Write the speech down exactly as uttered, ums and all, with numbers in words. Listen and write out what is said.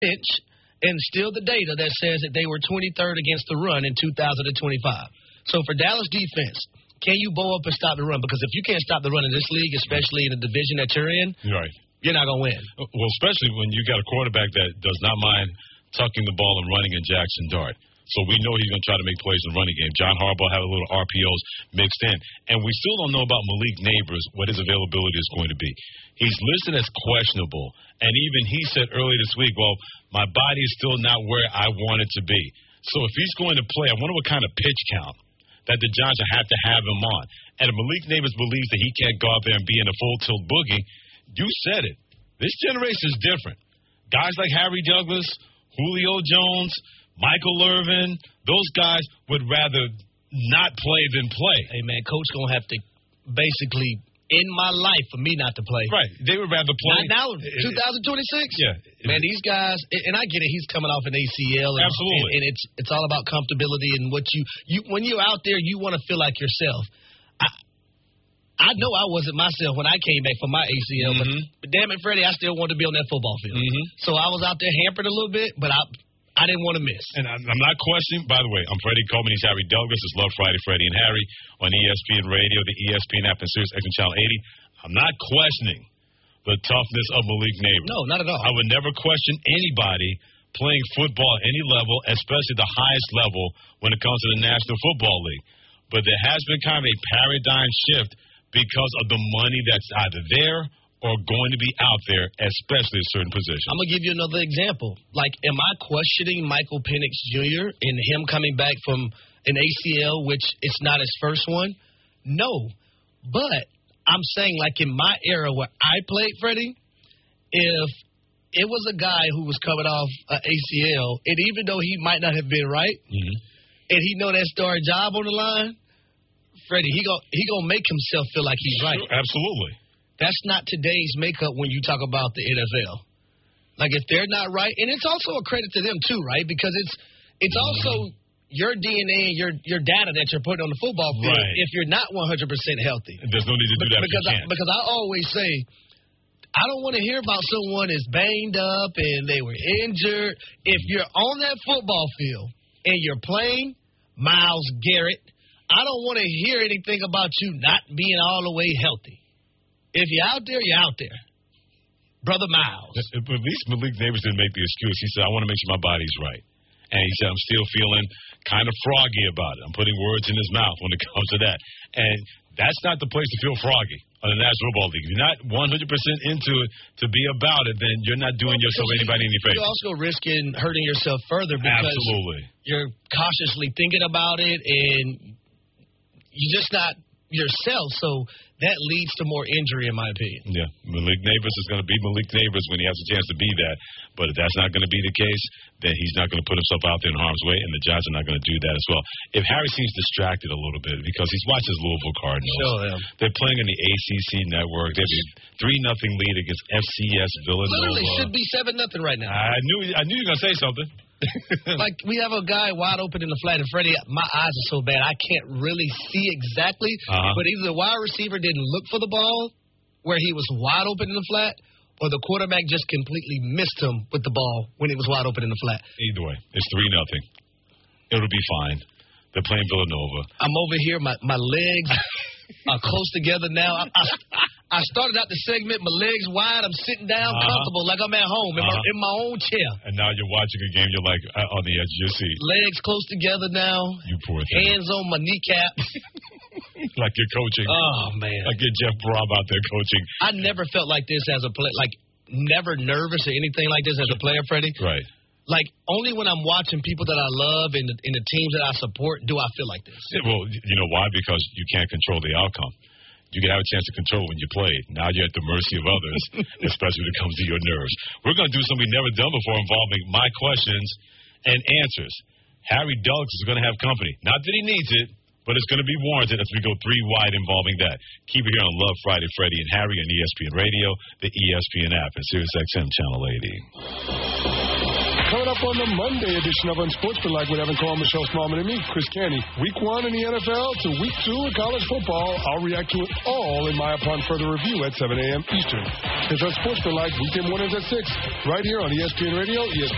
bench and still the data that says that they were twenty-third against the run in two thousand twenty-five. So for Dallas defense, can you bow up and stop the run? Because if you can't stop the run in this league, especially in the division that you're in, right. you're not going to win. Well, especially when you got a quarterback that does not mind tucking the ball and running in Jackson Dart. So we know he's going to try to make plays in the running game. John Harbaugh had a little R P Os mixed in. And we still don't know about Malik Neighbors, what his availability is going to be. He's listed as questionable. And even he said earlier this week, well, my body is still not where I want it to be. So if he's going to play, I wonder what kind of pitch count that the Giants have to have him on. And if Malik Neighbors believes that he can't go out there and be in a full tilt boogie, you said it. This generation is different. Guys like Harry Douglas, Julio Jones, Michael Irvin, those guys would rather not play than play. Hey, man, Coach going to have to basically end my life for me not to play. Right. They would rather play. Not now, twenty twenty-six? Yeah. Man, these guys, and I get it, he's coming off an A C L. And, Absolutely. And, and it's it's all about comfortability and what you, you when you're out there, you want to feel like yourself. I I know I wasn't myself when I came back from my A C L, mm-hmm. but, but damn it, Freddie, I still wanted to be on that football field. Mm-hmm. So I was out there hampered a little bit, but I I didn't want to miss. And I'm not questioning, by the way, I'm Freddie Coleman. He's Harry Douglas. It's Love Friday, Freddie and Harry on E S P N Radio, the E S P N app, and Sirius X M Channel eighty. I'm not questioning the toughness of Malik Neighbors. No, not at all. I would never question anybody playing football at any level, especially the highest level when it comes to the National Football League. But there has been kind of a paradigm shift because of the money that's either there or going to be out there, especially at certain positions. I'm going to give you another example. Like, am I questioning Michael Penix Junior and him coming back from an A C L, which it's not his first one? No. But I'm saying, like, in my era where I played, Freddie, if it was a guy who was coming off an A C L, and even though he might not have been right, mm-hmm. and he know that starting job on the line, Freddie, he going he gonna make himself feel like he's right. Sure, absolutely. That's not today's makeup when you talk about the N F L. Like, if they're not right, and it's also a credit to them, too, right? Because it's it's also your D N A and your, your data that you're putting on the football field right. if you're not one hundred percent healthy. There's no need to do that because, if you can't. I, because I always say, I don't want to hear about someone is banged up and they were injured. If you're on that football field and you're playing, Myles Garrett, I don't want to hear anything about you not being all the way healthy. If you're out there, you're out there. Brother Myles. At least Malik Neighbors didn't make the excuse. He said, I want to make sure my body's right. And he said, I'm still feeling kind of froggy about it. I'm putting words in his mouth when it comes to that. And that's not the place to feel froggy on the National Football League. If you're not one hundred percent into it to be about it, then you're not doing yourself or anybody any favor. You're also risking hurting yourself further because Absolutely. You're cautiously thinking about it and you're just not yourself. So that leads to more injury, in my opinion. Yeah, Malik Neighbors is going to be Malik Neighbors when he has a chance to be that. But if that's not going to be the case, then he's not going to put himself out there in harm's way, and the Giants are not going to do that as well. If Harry seems distracted a little bit because he's watched his Louisville Cardinals. Show them. They're playing on the A C C network. They have a three nothing lead against F C S Villanova. Literally should be seven nothing right now. I knew I knew you were going to say something. Like, we have a guy wide open in the flat, and Freddie, my eyes are so bad, I can't really see exactly. Uh-huh. But either the wide receiver didn't look for the ball where he was wide open in the flat, or the quarterback just completely missed him with the ball when he was wide open in the flat. Either way, it's three nothing. It'll be fine. They're playing Villanova. I'm over here. My, my legs are close together now. I, I, I started out the segment, my legs wide. I'm sitting down uh-huh. comfortable like I'm at home in, uh-huh. my, in my own chair. And now you're watching a game. You're like uh, on the edge of your seat. Legs close together now. You poor thing. Hands on my kneecaps. Like you're coaching. Oh, man. Like you're Jeff Brom out there coaching. I never felt like this as a player. Like, never nervous or anything like this as a player, Freddie. Right. Like, only when I'm watching people that I love and the, and the teams that I support do I feel like this. Yeah, well, you know why? Because you can't control the outcome. You can have a chance to control when you play. Now you're at the mercy of others, especially when it comes to your nerves. We're going to do something we've never done before involving my questions and answers. Harry Douglas is going to have company. Not that he needs it, but it's going to be warranted as we go three wide involving that. Keep it here on Love Friday, Freddie and Harry on E S P N Radio, the E S P N app, and Sirius X M Channel eighty. Coming up on the Monday edition of Unsportsmanlike with Evan Cole, Michelle Smallman, and me, Chris Canty. Week one in the N F L to week two in college football. I'll react to it all in my upon further review at seven a.m. Eastern. It's Unsportsmanlike weekend mornings at six, right here on E S P N Radio, E S P N